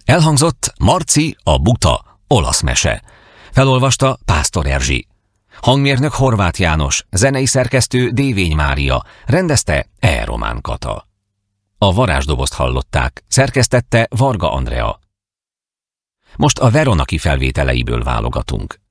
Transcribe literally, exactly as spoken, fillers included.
Elhangzott Marci, a buta, olasz mese. Felolvasta Pásztor Erzsi. Hangmérnök Horváth János, zenei szerkesztő Dévény Mária, rendezte E. Román Kata. A varázsdobozt hallották, szerkesztette Varga Andrea. Most a Veronaki felvételeiből válogatunk.